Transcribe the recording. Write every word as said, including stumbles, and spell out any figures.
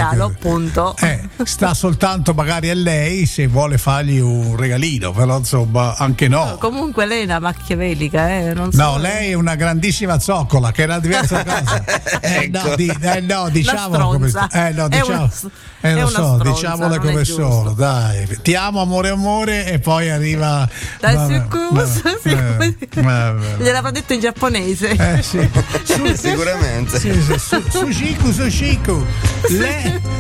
regalo, appunto. Eh, sta soltanto magari a lei se vuole fargli un regalino, però insomma anche no. No, comunque lei è una machiavellica, eh, non so. No, lei è una grandissima zoccola, che è una diversa cosa. Eh, Ecco. no, di, eh, no, diciamo come stronza. eh, no, È diciamo, una- eh, è lo una so, stronza, diciamole non è come giusto. sono, dai. Ti amo, amore, amore, e poi arriva. Dai, vabbè, succuso, vabbè, sì, come eh, dire. vabbè. Gliel'avrà detto in giapponese. Eh sì. Su- Sicuramente. sì, sì, su- Sushiku, Sushiku. Le-